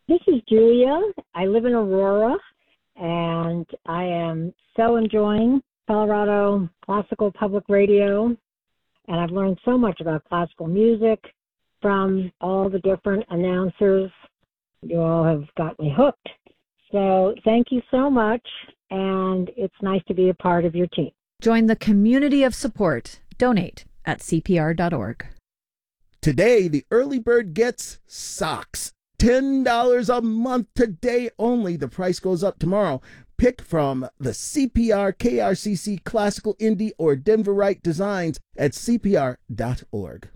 This is Julia. I live in Aurora, and I am so enjoying Colorado Classical Public Radio, and I've learned so much about classical music from all the different announcers. You all have got me hooked. So thank you so much, and it's nice to be a part of your team. Join the community of support. Donate at CPR.org. Today, the early bird gets socks. $10 a month today only. The price goes up tomorrow. Pick from the CPR, KRCC, Classical, Indie, or Denverite designs at CPR.org.